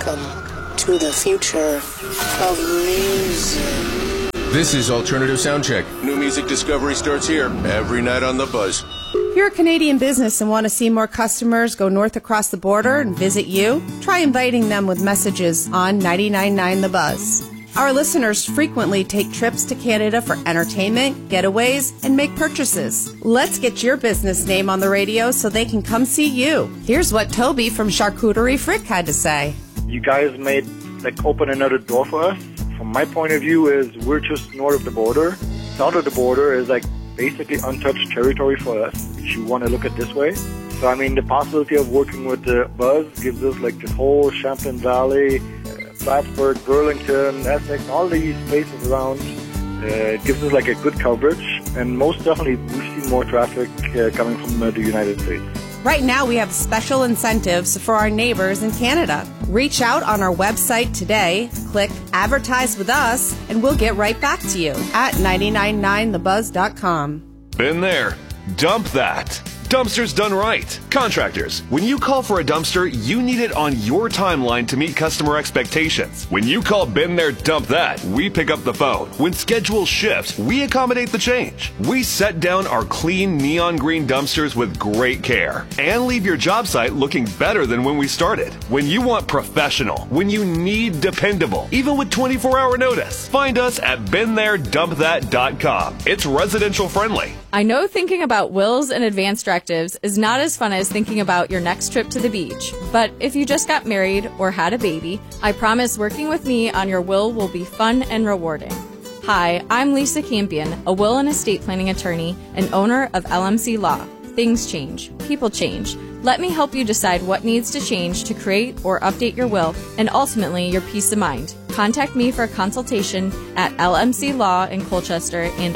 Welcome to the future of music. This is Alternative Soundcheck. New music discovery starts here every night on The Buzz. If you're a Canadian business and want to see more customers go north across the border and visit you, try inviting them with messages on 99.9 The Buzz. Our listeners frequently take trips to Canada for entertainment, getaways, and make purchases. Let's get your business name on the radio so they can come see you. Here's what Toby from Charcuterie Frick had to say. You guys made, open another door for us. From my point of view is we're just north of the border. South of the border is basically untouched territory for us, if you want to look at it this way. So, the possibility of working with the Buzz gives us this whole Champlain Valley, Plattsburgh, Burlington, Essex, all these places around. It gives us a good coverage, and most definitely we've seen more traffic coming from the United States. Right now we have special incentives for our neighbors in Canada. Reach out on our website today, click Advertise with Us, and we'll get right back to you at 999thebuzz.com. Been there. Dump that. Dumpsters done right. Contractors, when you call for a dumpster, you need it on your timeline to meet customer expectations. When you call Been There, Dump That, we pick up the phone. When schedules shift, we accommodate the change. We set down our clean neon green dumpsters with great care and leave your job site looking better than when we started. When you want professional, when you need dependable, even with 24-hour notice, find us at BeenThereDumpThat.com. It's residential friendly. I know thinking about wills and advanced directives is not as fun as thinking about your next trip to the beach. But if you just got married or had a baby, I promise working with me on your will be fun and rewarding. Hi, I'm Lisa Campion, a will and estate planning attorney and owner of LMC Law. Things change. People change. Let me help you decide what needs to change to create or update your will and ultimately your peace of mind. Contact me for a consultation at LMC Law in Colchester and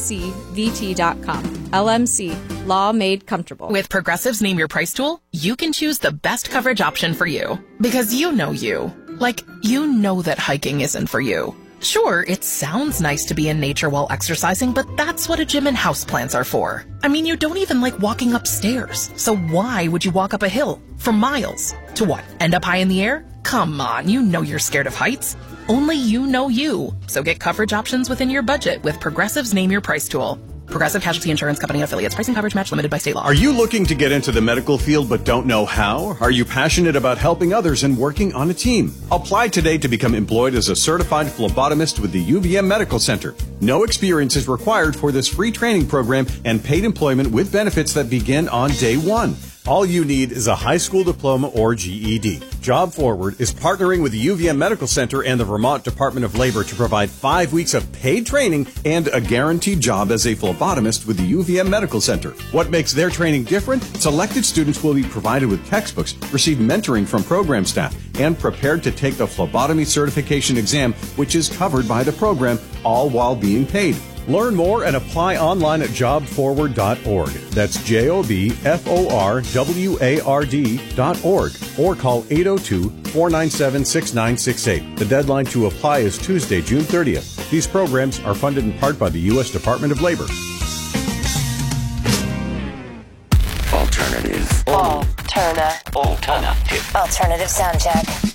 lmcvt.com. LMC, Law Made Comfortable. With Progressive's Name Your Price tool, you can choose the best coverage option for you. Because you know you. You know that hiking isn't for you. Sure, it sounds nice to be in nature while exercising, but that's what a gym and houseplants are for. You don't even like walking upstairs. So why would you walk up a hill for miles? To what? End up high in the air? Come on, you know you're scared of heights. Only you know you. So get coverage options within your budget with Progressive's Name Your Price tool. Progressive Casualty Insurance Company and affiliates. Pricing coverage match limited by state law. Are you looking to get into the medical field but don't know how? Are you passionate about helping others and working on a team? Apply today to become employed as a certified phlebotomist with the UVM Medical Center. No experience is required for this free training program and paid employment with benefits that begin on day one. All you need is a high school diploma or GED. Job Forward is partnering with the UVM Medical Center and the Vermont Department of Labor to provide 5 weeks of paid training and a guaranteed job as a phlebotomist with the UVM Medical Center. What makes their training different? Selected students will be provided with textbooks, receive mentoring from program staff, and prepared to take the phlebotomy certification exam, which is covered by the program, all while being paid. Learn more and apply online at jobforward.org. That's jobforward.org or call 802-497-6968. The deadline to apply is Tuesday, June 30th. These programs are funded in part by the U.S. Department of Labor. Alternative Soundcheck.